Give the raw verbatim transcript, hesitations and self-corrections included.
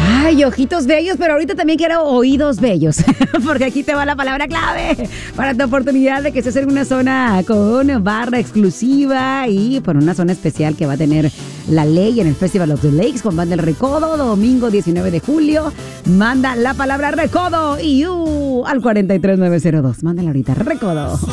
Ay, ojitos bellos, pero ahorita también quiero oídos bellos, porque aquí te va la palabra clave para tu oportunidad de que estés en una zona con barra exclusiva y por una zona especial que va a tener La Ley en el Festival of the Lakes con Banda El Recodo, domingo diecinueve de julio. Manda la palabra Recodo y uh, al cuatro tres nueve cero dos. Mándala ahorita, Recodo.